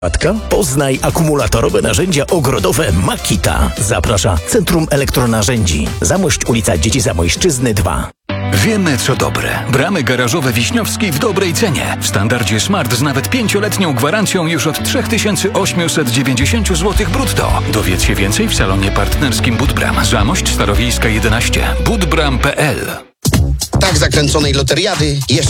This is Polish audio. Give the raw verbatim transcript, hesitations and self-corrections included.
Poznaj akumulatorowe narzędzia ogrodowe Makita. Zaprasza Centrum Elektronarzędzi. Zamość, ulica Dzieci Zamojszczyzny dwa. Wiemy, co dobre. Bramy garażowe Wiśniowskiej w dobrej cenie. W standardzie Smart z nawet pięcioletnią gwarancją już od trzy tysiące osiemset dziewięćdziesiąt złotych brutto. Dowiedz się więcej w salonie partnerskim Budbram. Zamość Starowiejska jedenaście. budbram kropka p l. Tak zakręconej loteriady jeszcze